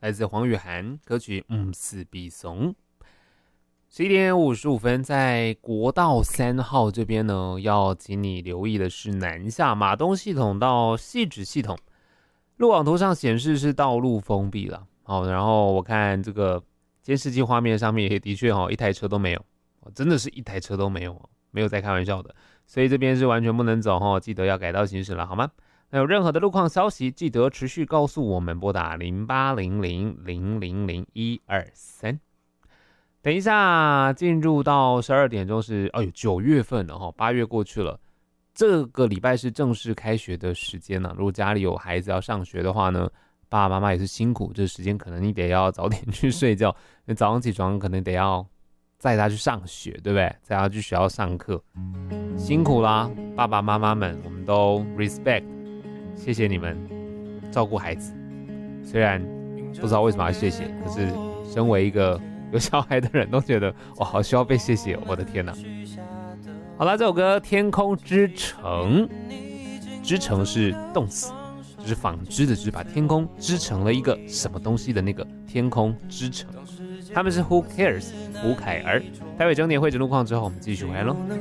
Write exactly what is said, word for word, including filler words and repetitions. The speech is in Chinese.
来自黄雨涵歌曲《嗯四必怂》。十一点五十五分，在国道三号这边呢，要请你留意的是南下马东系统到汐止系统，路网图上显示是道路封闭了。好，然后我看这个监视器画面上面也的确一台车都没有，真的是一台车都没有，没有在开玩笑的。所以这边是完全不能走，记得要改道行驶了，好吗？那有任何的路况消息，记得持续告诉我们，拨打零八零零零零零一二三。等一下进入到十二点钟是，哎呦，九月份了哈，八月过去了，这个礼拜是正式开学的时间了。如果家里有孩子要上学的话呢，爸爸妈妈也是辛苦，这时间可能你得要早点去睡觉，因为早上起床可能得要载他去上学，对不对？载他去学校上课，辛苦啦，爸爸妈妈们，我们都 respect， 谢谢你们照顾孩子。虽然不知道为什么要谢谢，可是身为一个有小孩的人都觉得哇，好需要被谢谢，我的天哪！好了，这首歌《天空之城》，织成是动词，就是纺织的织，把天空织成了一个什么东西的那个天空织成。他们是 Who Cares 胡凯儿。待会整点会诊路况之后，我们继续回来喽。